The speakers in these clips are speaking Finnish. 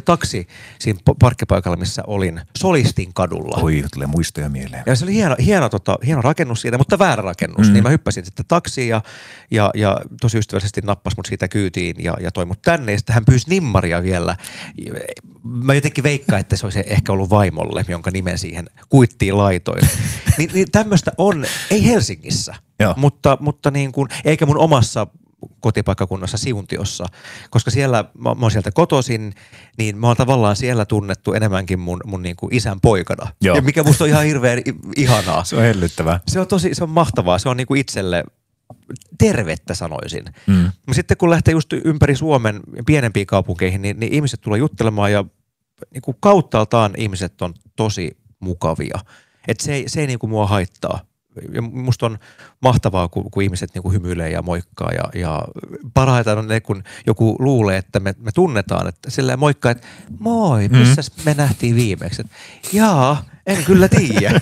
taksi siinä parkkipaikalla, missä olin, Solistin kadulla. Oi, tulee muistoja mieleen. Ja se oli hieno rakennus siitä, mutta väärä rakennus. Niin mä hyppäsin sitten taksiin ja tosi ystävällisesti nappasi mut siitä kyytiin ja toi mut tänne. Ja sitten hän pyysi nimmaria vielä. Mä jotenkin veikkaan, että se olisi ehkä ollut vaimolle, jonka nimen siihen kuittiin laitoin. Niin tämmöistä on, ei Helsingissä, mutta niin kuin, eikä mun omassa kotipaikkakunnassa Siuntiossa, koska siellä, mä oon sieltä kotoisin, niin mä oon tavallaan siellä tunnettu enemmänkin mun niin kuin isän poikana. Joo. Ja mikä musta on ihan hirveän ihanaa. Se on hellyttävää. Se on mahtavaa, se on niin kuin itselle tervettä sanoisin. Sitten kun lähtee just ympäri Suomen pienempiin kaupunkeihin, niin ihmiset tulee juttelemaan ja niin kuin kauttaaltaan ihmiset on tosi mukavia. Et se ei niin kuin mua haittaa. Ja musta on mahtavaa, kun ihmiset niin kuin hymyilee ja moikkaa ja parhaita on ne, kun joku luulee, että me tunnetaan, että silleen moikkaa, että moi, missäs me nähtiin viimeksi? Jaa, en kyllä tiedä.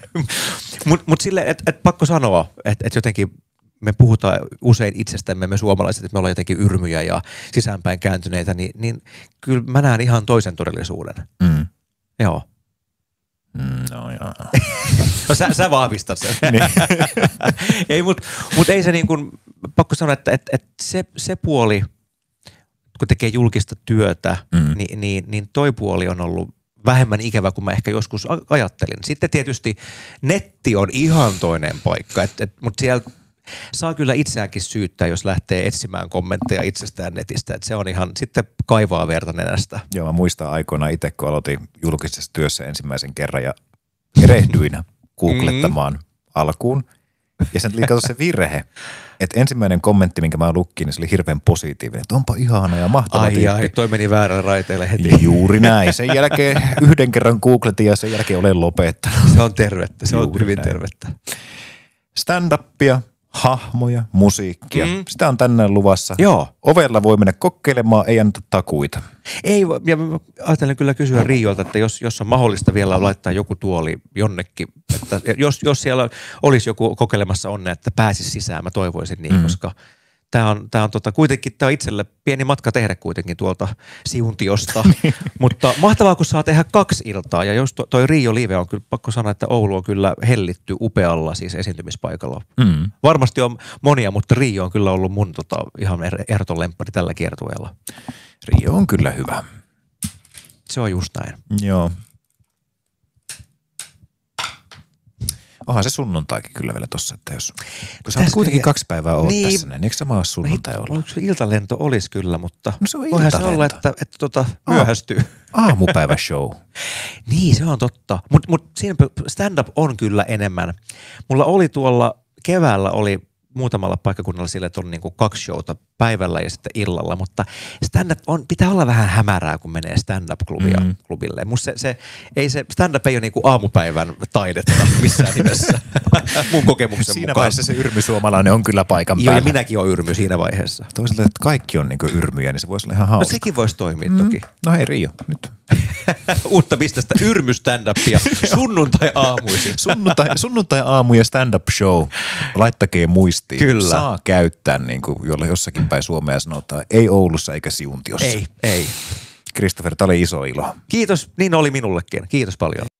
Mut silleen, että pakko sanoa, että jotenkin me puhutaan usein itsestämme, me suomalaiset, että me ollaan jotenkin yrmyjä ja sisäänpäin kääntyneitä, niin kyllä mä näen ihan toisen todellisuuden. Joo. No joo. No sä vahvistat sen. Ei, mut ei se niin kuin, pakko sanoa, että se puoli, kun tekee julkista työtä, niin toi puoli on ollut vähemmän ikävä kuin mä ehkä joskus ajattelin. Sitten tietysti netti on ihan toinen paikka, mutta siellä saa kyllä itseäänkin syyttää, jos lähtee etsimään kommentteja itsestään netistä. Että se on ihan sitten kaivaa verta nenästä. Joo, mä muistan aikoinaan itse, kun aloitin julkisessa työssä ensimmäisen kerran ja erehdyin googlettamaan alkuun. Ja sen tuli se virhe, että ensimmäinen kommentti, minkä mä lukkin, niin se oli hirveän positiivinen. Että onpa ihana ja mahtava tyyppi. Ai, toi meni väärälle raiteelle heti. Juuri näin. Sen jälkeen yhden kerran googletin ja sen jälkeen olen lopettanut. Se on tervettä, se on hyvin tervettä. Stand-upia, hahmoja, musiikkia. Sitä on tänään luvassa. Joo. Ovella voi mennä kokeilemaan, ei anneta takuita. Ei, ja ajattelen kyllä kysyä Riiolta, että jos on mahdollista vielä laittaa joku tuoli jonnekin, että jos siellä olisi joku kokeilemassa onnea, että pääsisi sisään, mä toivoisin niin, koska Tämä on kuitenkin itselle pieni matka tehdä kuitenkin tuolta Siuntiosta, mutta mahtavaa, kun saa tehdä 2 iltaa. Ja jos toi Rio Live on kyllä pakko sanoa, että Oulu on kyllä hellitty upealla siis esiintymispaikalla. Varmasti on monia, mutta Rio on kyllä ollut mun ihan ehdoton lemppari tällä kiertueella. Rio on kyllä hyvä. Se on just näin. Joo. Onhan se sunnuntaikin kyllä vielä tossa, että kun sä oot kuitenkin 2 päivää ollut tässä, niin eikö sama ole sunnuntai olla? Iltalento olisi kyllä, mutta no se on voihan se olla, että myöhästyy. Aamupäivä show. Niin, se on totta. Mut siinä stand-up on kyllä enemmän. Mulla oli tuolla keväällä muutamalla paikkakunnalla sille, että on niinku 2 showta päivällä ja sitten illalla, mutta stand-up pitää olla vähän hämärää, kun menee stand-up-klubille. Musta se stand-up ei ole niinku aamupäivän taidetta missään nimessä mun kokemuksen siinä mukaan. Vaiheessa se yrmysuomalainen on kyllä paikan päällä. Joo, ja minäkin olen yrmy siinä vaiheessa. Toisaalta, että kaikki on niinku yrmyjä, niin se voisi olla ihan hauska. No sekin voisi toimia toki. No hei Rio, nyt. Uutta bisnestä, yrmy stand-upia sunnuntai-aamuisin. Sunnuntai-aamu ja stand-up show. Laittakaa muistiin. Kyllä. Saa käyttää, niin kuin jolla jossakin päin Suomea sanotaan, ei Oulussa eikä Siuntiossa. Ei. Christopher, tämä oli iso ilo. Kiitos, niin oli minullekin. Kiitos paljon.